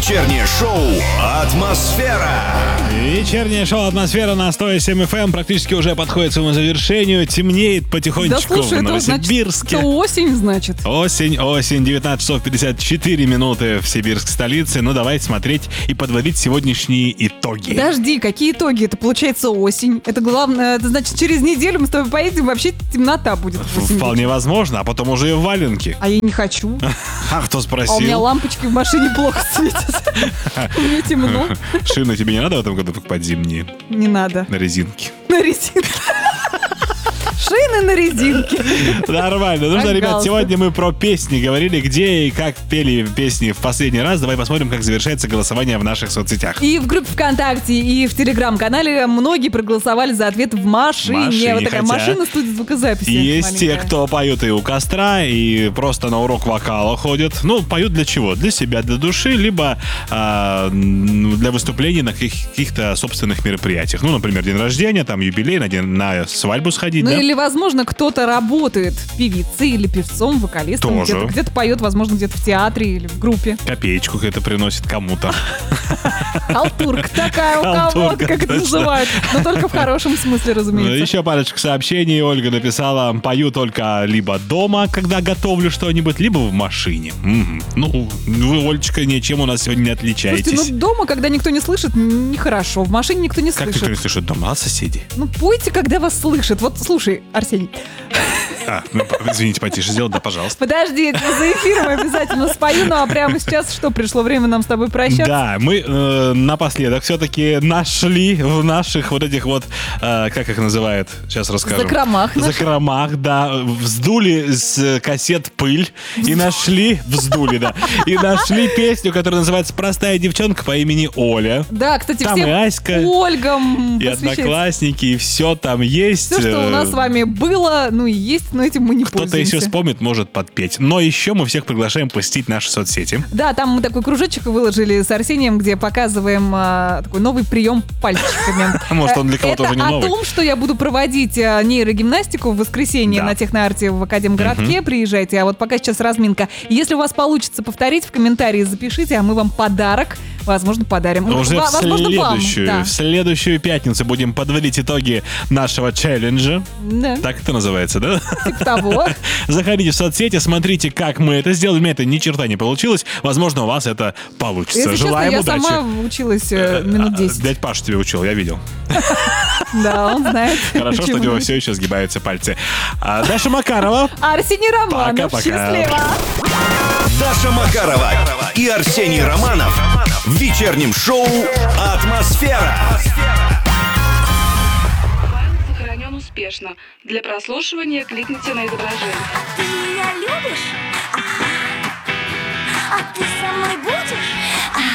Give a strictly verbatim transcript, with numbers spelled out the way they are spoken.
Вечернее шоу «Атмосфера». Вечернее шоу «Атмосфера» на сто семь эф эм практически уже подходит к своему завершению. Темнеет потихонечку да, слушай, в Новосибирске. Это, значит, это осень, значит. Осень, осень, девятнадцать часов пятьдесят четыре минуты в сибирской столице. Ну, давайте смотреть и подводить сегодняшние итоги. Подожди, какие итоги? Это получается осень. Это главное, это значит, через неделю мы с тобой поедем, вообще темнота будет. Вполне возможно, а потом уже и в валенке. А я не хочу. А кто спросил? А у меня лампочки в машине плохо светят. Мне темно. Шины тебе не надо в этом году покупать зимние? Не надо. На резинке. На резинке. Шины на резинке. Нормально. Ну что, ребят, Галстук. сегодня мы про песни говорили, где и как пели песни в последний раз. Давай посмотрим, как завершается голосование в наших соцсетях. И в группе ВКонтакте, и в Телеграм-канале многие проголосовали за ответ в машине. Машине, Вот такая хотя машина студии звукозаписи. И есть те, маленькая. кто поют и у костра, и просто на урок вокала ходят. Ну, поют для чего? Для себя, для души, либо а, ну, для выступлений на каких- каких-то собственных мероприятиях. Ну, например, день рождения, там юбилей, на, день- на свадьбу сходить, Ну да? или, возможно, кто-то работает певицей или певцом, вокалистом. Тоже. Где-то, где-то поет, возможно, где-то в театре или в группе. Копеечку это приносит кому-то. Халтурка такая у кого-то, Халтурка, как это точно. называют. Но только в хорошем смысле, разумеется. Еще парочка сообщений. Ольга написала: пою только либо дома, когда готовлю что-нибудь, либо в машине. Мгм. Ну, вы, Олечка, ничем у нас сегодня не отличаетесь. Слушайте, ну дома, когда никто не слышит, нехорошо. В машине никто не Как слышит. никто не слышит дома, а соседи? Ну пойте, когда вас слышат. Вот слушай, Арсений, А, ну, извините, потише сделать, да, пожалуйста. подожди, это за эфиром обязательно спою. Ну а прямо сейчас что, пришло время нам с тобой прощаться? Да, мы э, напоследок все-таки нашли в наших вот этих вот, э, как их называют, сейчас расскажу. Закромах наших. Закромах, да. Вздули с кассет пыль и нашли, вздули, да, и нашли песню, которая называется «Простая девчонка» по имени Оля. Да, кстати, Там всем и Аська, Ольгам И посвящается. одноклассники, и все там есть. Все, что у нас с вами было, ну и есть, но этим мы не Кто-то пользуемся. еще вспомнит, может подпеть. Но еще мы всех приглашаем посетить наши соцсети. Да, там мы такой кружочек выложили с Арсением, где показываем а, такой новый прием пальчиками. Может, он для кого-то Это уже не о новый. том, что я буду проводить а, нейрогимнастику в воскресенье Да. на Техноарте в Академгородке. Приезжайте, а вот пока сейчас разминка. Если у вас получится повторить, в комментарии запишите, а мы вам подарок, возможно, подарим. Уже Во- в возможно, вам, следующую, да. в следующую пятницу будем подводить итоги нашего челленджа. Да, Так это называется, да? типа того. Заходите в соцсети, смотрите, как мы это сделали. У меня это ни черта не получилось. Возможно, у вас это получится. Если честно, Желаем я удачи. сама училась э, минут А, десять. Дядь Паша тебя учил, я видел. Да, он знает. Хорошо, что у почему. него все еще сгибаются пальцы. А, Даша Макарова. Арсений Романов, Пока-пока. счастливо. Даша Макарова и Арсений Романов в вечернем шоу «Атмосфера». Файл сохранен успешно. Для прослушивания кликните на изображение. Ты меня любишь?